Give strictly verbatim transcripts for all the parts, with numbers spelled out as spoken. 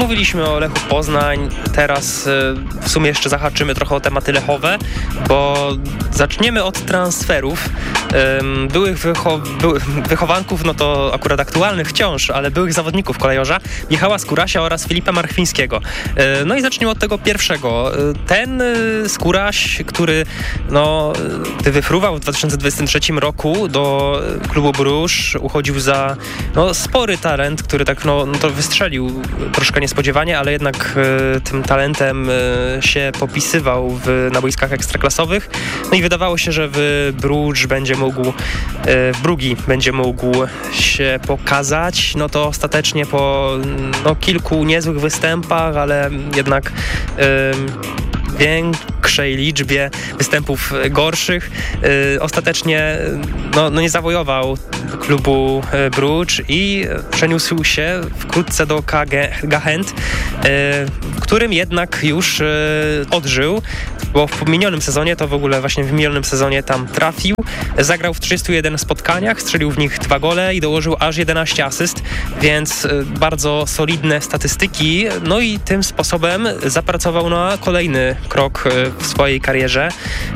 mówiliśmy o Lechu Poznań, teraz w sumie jeszcze zahaczymy trochę o tematy lechowe, bo zaczniemy od transferów. Byłych wycho- byłych wychowanków, no to akurat aktualnych wciąż, ale byłych zawodników kolejorza, Michała Skórasia oraz Filipa Marchwińskiego. No i zacznijmy od tego pierwszego. Ten Skóraś, który no, gdy wyfruwał w dwa tysiące dwudziestym trzecim roku do klubu Bruges, uchodził za no, spory talent, który tak no, no to wystrzelił troszkę niespodziewanie, ale jednak e, tym talentem e, się popisywał w, na boiskach ekstraklasowych. No i wydawało się, że w Bruges będzie mógł, e, w Brugi będzie mógł się pokazać. No to ostatecznie po no, kilku niezłych występach, ale jednak e, większej liczbie występów gorszych. Yy, ostatecznie no, no nie zawojował klubu yy, Bruges i przeniósł się wkrótce do K G Gent, yy, w którym jednak już yy, odżył, bo w minionym sezonie, to w ogóle właśnie w minionym sezonie tam trafił. Zagrał w trzydziestu jeden spotkaniach, strzelił w nich dwa gole i dołożył aż jedenaście asyst, więc yy, bardzo solidne statystyki. No i tym sposobem zapracował na kolejny krok w swojej karierze.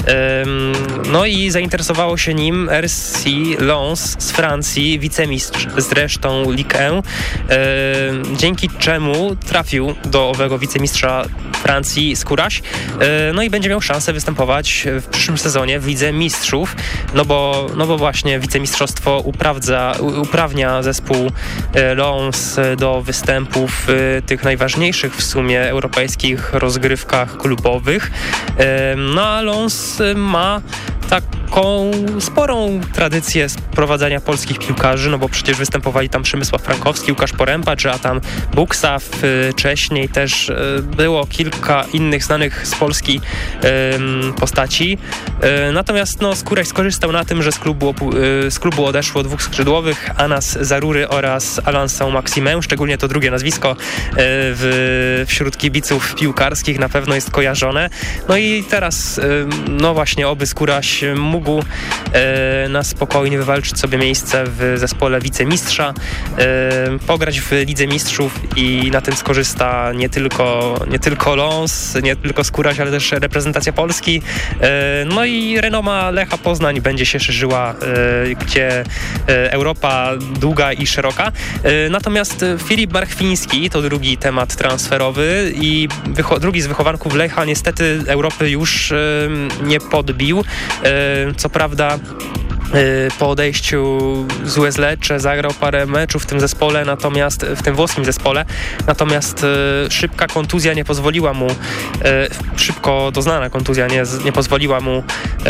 No i zainteresowało się nim R C Lens z Francji, wicemistrz zresztą Ligue jeden, dzięki czemu trafił do owego wicemistrza Francji Skóraś. No i będzie miał szansę występować w przyszłym sezonie w Lidze Mistrzów, no bo, no bo właśnie wicemistrzostwo uprawdza, uprawnia zespół Lens do występów w tych najważniejszych w sumie europejskich rozgrywkach klubowych. No a Lens ma taką sporą tradycję sprowadzania polskich piłkarzy, no bo przecież występowali tam Przemysław Frankowski, Łukasz Poręba, czy a tam Buksa, wcześniej też było kilka innych znanych z Polski postaci. Natomiast no, Skóraś skorzystał na tym, że z klubu, z klubu odeszło dwóch skrzydłowych, Anas Zarury oraz Alain Saint-Maximin, szczególnie to drugie nazwisko w, wśród kibiców piłkarskich na pewno jest kojarzone. No i teraz no właśnie oby Skóraś mógł e, na spokojnie wywalczyć sobie miejsce w zespole wicemistrza, e, pograć w Lidze Mistrzów i na tym skorzysta nie tylko, nie tylko Lens, nie tylko Skóraś, ale też reprezentacja Polski. E, no i renoma Lecha Poznań będzie się szerzyła, e, gdzie e, Europa długa i szeroka. E, natomiast Filip Marchwiński to drugi temat transferowy i wycho- drugi z wychowanków Lecha niestety Europy już e, nie podbił. Co prawda po odejściu z U S Lecce zagrał parę meczów w tym zespole, natomiast w tym włoskim zespole, natomiast szybka kontuzja nie pozwoliła mu, szybko doznana kontuzja nie, nie pozwoliła mu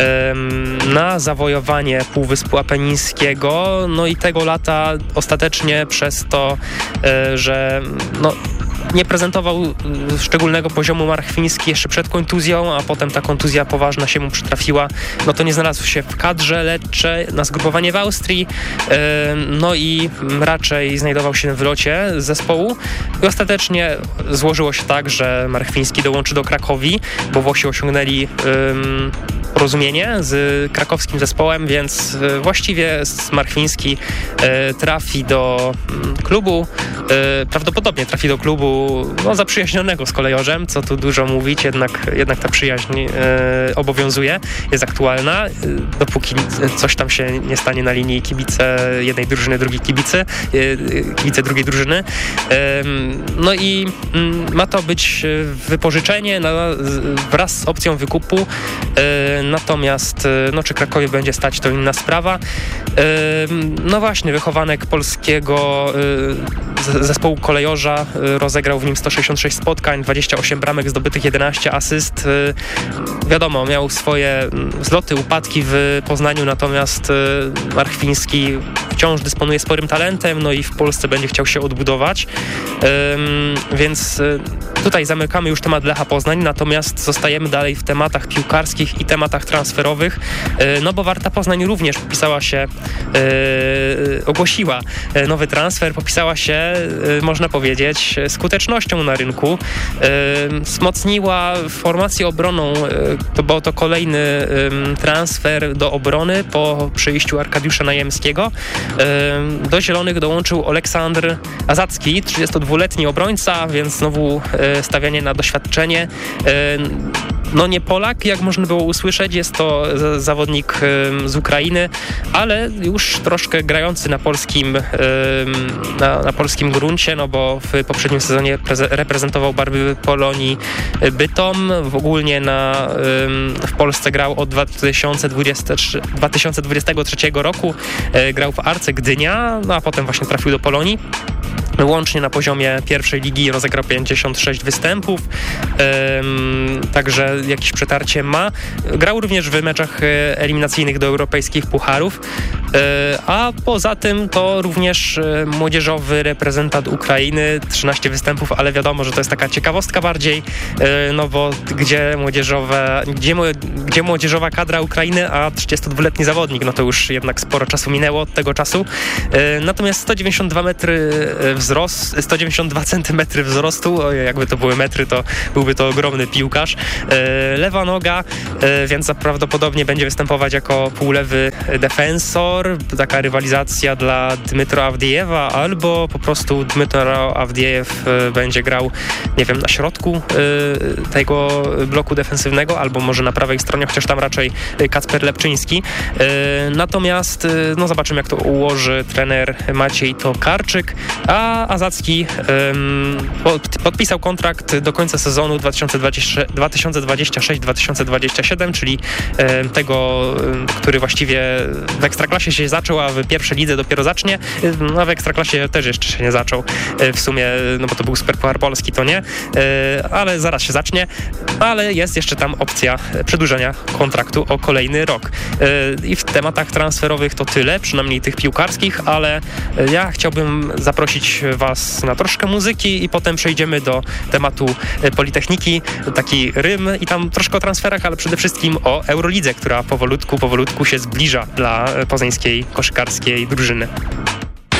na zawojowanie Półwyspu Apenińskiego, no i tego lata ostatecznie przez to, że no nie prezentował szczególnego poziomu Marchwiński jeszcze przed kontuzją, a potem ta kontuzja poważna się mu przytrafiła, no to nie znalazł się w kadrze Lecce na zgrupowanie w Austrii, no i raczej znajdował się w locie zespołu i ostatecznie złożyło się tak, że Marchwiński dołączy do Krakowi, bo Włosi osiągnęli um, porozumienie z krakowskim zespołem, więc właściwie Marchwiński e, trafi do m, klubu, e, prawdopodobnie trafi do klubu no, zaprzyjaźnionego z kolejorzem, co tu dużo mówić, jednak, jednak ta przyjaźń e, obowiązuje, jest aktualna, e, dopóki coś tam się nie stanie na linii kibice jednej drużyny, drugiej kibicy, e, kibice drugiej drużyny. E, no i m, ma to być wypożyczenie na, wraz z opcją wykupu, e, natomiast no, czy Krakowie będzie stać, to inna sprawa. E, no właśnie, wychowanek polskiego e, zespołu kolejorza e, rozegrał w nim sto sześćdziesiąt sześć spotkań, dwadzieścia osiem bramek zdobytych, jedenaście asyst. Wiadomo, miał swoje zloty, upadki w Poznaniu, natomiast Marchwiński wciąż dysponuje sporym talentem, no i w Polsce będzie chciał się odbudować. Więc tutaj zamykamy już temat Lecha Poznań, natomiast zostajemy dalej w tematach piłkarskich i tematach transferowych, no bo Warta Poznań również popisała się, ogłosiła nowy transfer, popisała się, można powiedzieć, skutecznością na rynku. Wzmocniła formację obronną, to był to kolejny transfer do obrony po przyjściu Arkadiusza Najemskiego. Do Zielonych dołączył Oleksandr Azacki, trzydziestodwuletni obrońca, więc znowu stawianie na doświadczenie. No nie Polak, jak można było usłyszeć, jest to zawodnik z Ukrainy, ale już troszkę grający na polskim, na, na polskim gruncie, no bo w poprzednim sezonie reprezentował barwy Polonii Bytom. W ogólnie na, w Polsce grał od dwa tysiące dwudziestego trzeciego roku, grał w Arce Gdynia, no a potem właśnie trafił do Polonii. Łącznie na poziomie pierwszej ligi rozegrał pięćdziesiąt sześć występów, ym, także jakieś przetarcie ma. Grał również w meczach eliminacyjnych do europejskich pucharów, yy, a poza tym to również młodzieżowy reprezentant Ukrainy, trzynaście występów, ale wiadomo, że to jest taka ciekawostka bardziej, yy, no bo gdzie młodzieżowe, gdzie, gdzie młodzieżowa kadra Ukrainy, a trzydziestodwuletni zawodnik, no to już jednak sporo czasu minęło od tego czasu. Yy, natomiast sto dziewięćdziesiąt dwa metry wzrost, sto dziewięćdziesiąt dwa centymetry wzrostu, o, jakby to były metry, to byłby to ogromny piłkarz. E, lewa noga, e, więc prawdopodobnie będzie występować jako półlewy defensor. Taka rywalizacja dla Dmytro Awdiejewa, albo po prostu Dmytro Awdiejew e, będzie grał, nie wiem, na środku e, tego bloku defensywnego, albo może na prawej stronie, chociaż tam raczej Kacper Lepczyński. E, natomiast, e, no zobaczymy, jak to ułoży trener Maciej Tokarczyk, a Azacki um, pod, podpisał kontrakt do końca sezonu dwa tysiące dwudziestego szóstego dwa tysiące dwudziestego siódmego, czyli um, tego, um, który właściwie w Ekstraklasie się zaczął, a w pierwszej lidze dopiero zacznie. No w Ekstraklasie też jeszcze się nie zaczął w sumie, no bo to był Superpuchar Polski, to nie, ale zaraz się zacznie, ale jest jeszcze tam opcja przedłużenia kontraktu o kolejny rok. I w tematach transferowych to tyle, przynajmniej tych piłkarskich, ale ja chciałbym zaprosić Was na troszkę muzyki i potem przejdziemy do tematu Politechniki, taki rym i tam troszkę o transferach, ale przede wszystkim o Eurolidze, która powolutku, powolutku się zbliża dla poznańskiej koszykarskiej drużyny.